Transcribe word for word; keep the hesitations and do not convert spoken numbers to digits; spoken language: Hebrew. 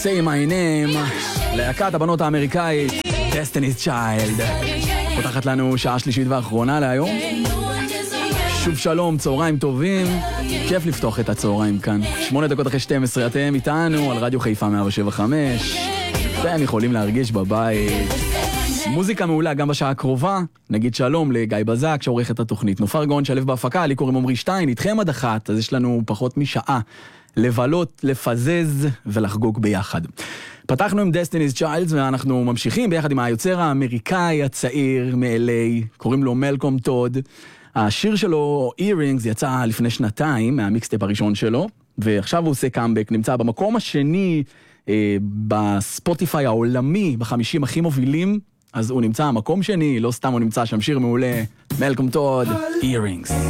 Say my name, להקת הבנות האמריקאית Destiny's Child, פותחת לנו שעה שלישית ואחרונה להיום. שוב שלום, צהריים טובים, כיף לפתוח את הצהריים כאן. שמונה דקות אחרי שתים עשרה אתם איתנו על רדיו חיפה מאה שבע חמש, והם יכולים להרגיש בבית. מוזיקה מעולה גם בשעה הקרובה. נגיד שלום לגיא בזק שעורך את התוכנית, נופר גאון שלב בהפקה, לי קוראים עמרי שטיין, איתכם עד אחת, אז יש לנו פחות משעה לבלות, לפזז ולחגוג ביחד. פתחנו עם Destiny's Child ואנחנו ממשיכים ביחד עם היוצר האמריקאי הצעיר מ-אל איי, קוראים לו מלקום טוד. השיר שלו, Earrings, יצא לפני שנתיים מהמיקסטייפ הראשון שלו, ועכשיו הוא עושה קאמבק, נמצא במקום השני אה, בספוטיפיי העולמי, בחמישים הכי מובילים, אז הוא נמצא במקום שני, לא סתם הוא נמצא שם, שיר מעולה, מלקום טוד, Earrings.